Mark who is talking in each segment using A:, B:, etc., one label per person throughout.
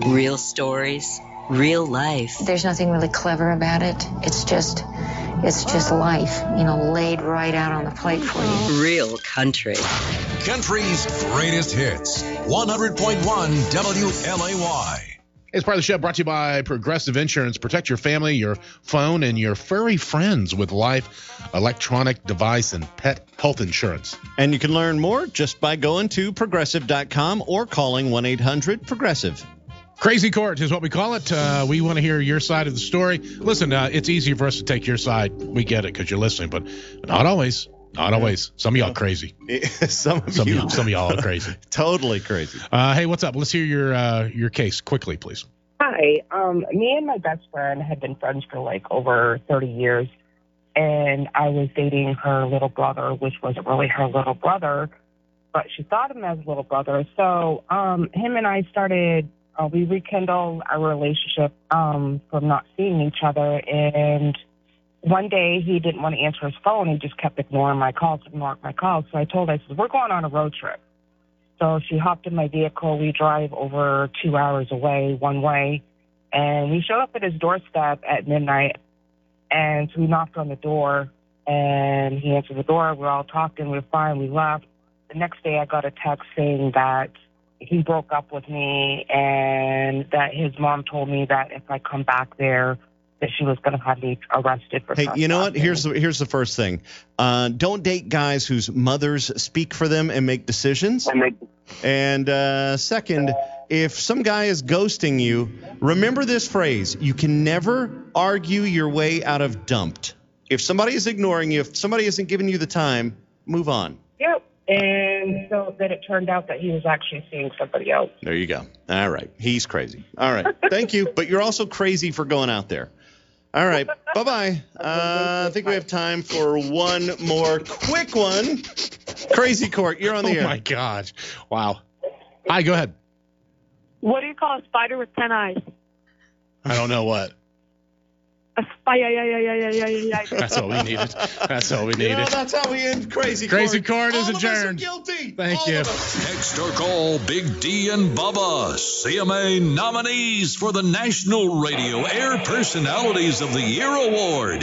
A: Real stories, real life.
B: There's nothing really clever about it. It's just life, laid right out on the plate for you.
A: Real country.
C: Country's greatest hits. 100.1 WLAY.
D: It's part of the show brought to you by Progressive Insurance. Protect your family, your phone, and your furry friends with Life electronic device and pet health insurance.
E: And you can learn more just by going to Progressive.com or calling 1-800-PROGRESSIVE.
D: Crazy Court is what we call it. We want to hear your side of the story. Listen, it's easy for us to take your side. We get it because you're listening, but not always. Not always. Some of y'all crazy.
E: Some of
D: y'all are crazy.
E: Totally crazy.
D: Hey, what's up? Let's hear your case quickly, please.
F: Hi. Me and my best friend had been friends for like over 30 years, and I was dating her little brother, which wasn't really her little brother, but she thought him as a little brother. So him and I started, we rekindled our relationship from not seeing each other, and one day he didn't want to answer his phone. He just kept ignoring my calls. So I told her, I said, we're going on a road trip. So she hopped in my vehicle. We drive over 2 hours away, one way. And we showed up at his doorstep at midnight. And so we knocked on the door. And he answered the door. We're all talking. We were fine. We left. The next day I got a text saying that he broke up with me and that his mom told me that if I come back there, that she was going to have me arrested for
E: Hey, you know what? Here's the first thing. Don't date guys whose mothers speak for them and make decisions. And second, if some guy is ghosting you, remember this phrase. You can never argue your way out of dumped. If somebody is ignoring you, if somebody isn't giving you the time, move on.
F: Yep. And so then it turned out that he was actually seeing somebody else.
E: There you go. All right. He's crazy. All right. Thank you. But you're also crazy for going out there. All right. Bye-bye. I think we have time for one more quick one. Crazy Court, you're on the air.
D: Oh, my gosh. Wow. Hi, go ahead.
G: What do you call a spider with 10 eyes?
D: I don't know what.
G: A spider.
D: That's all we needed. That's all we needed.
E: That's how we end Crazy Court.
D: Crazy Court is adjourned.
E: All of us are guilty.
D: Thank you.
C: Text or call Big D and Bubba, CMA nominees for the National Radio Air Personalities of the Year Award.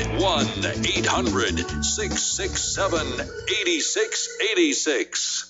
C: 1-800-667-8686.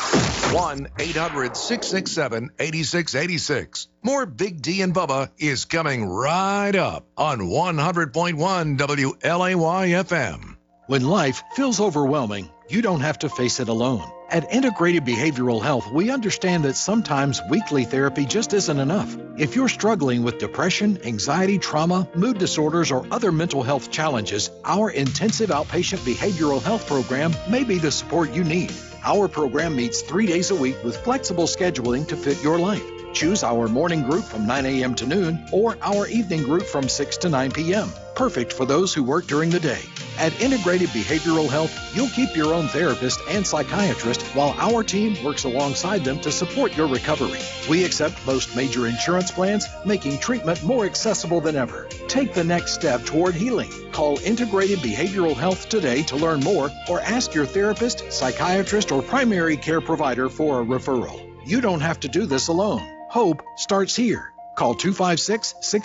C: 1-800-667-8686. More Big D and Bubba is coming right up on 100.1 WLAY FM.
H: When life feels overwhelming, you don't have to face it alone. At Integrated Behavioral Health, we understand that sometimes weekly therapy just isn't enough. If you're struggling with depression, anxiety, trauma, mood disorders, or other mental health challenges, our intensive outpatient behavioral health program may be the support you need. Our program meets 3 days a week with flexible scheduling to fit your life. Choose our morning group from 9 a.m. to noon or our evening group from 6 to 9 p.m. Perfect for those who work during the day. At Integrated Behavioral Health, you'll keep your own therapist and psychiatrist while our team works alongside them to support your recovery. We accept most major insurance plans, making treatment more accessible than ever. Take the next step toward healing. Call Integrated Behavioral Health today to learn more or ask your therapist, psychiatrist, or primary care provider for a referral. You don't have to do this alone. Hope starts here. Call 256-6